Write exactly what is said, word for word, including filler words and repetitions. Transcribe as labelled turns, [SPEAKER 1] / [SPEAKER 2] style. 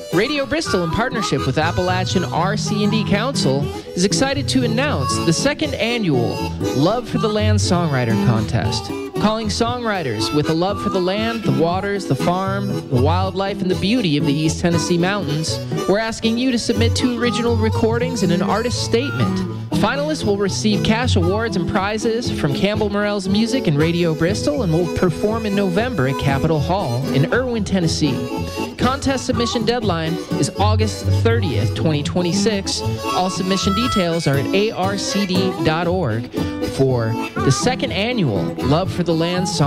[SPEAKER 1] Radio Bristol, in partnership with Appalachian R C and D Council, is excited to announce the second annual Love for the Land Songwriter Contest. Calling songwriters with a love for the land, the waters, the farm, the wildlife, and the beauty of the East Tennessee Mountains, we're asking you to submit two original recordings and an artist statement. Finalists will receive cash awards and prizes from Campbell Morell's Music and Radio Bristol, and will perform in November at Capitol Hall in Irwin, Tennessee. Contest submission deadline is August thirtieth, twenty twenty-six. All submission details are at A R C D dot org for the second annual Love for the Land Song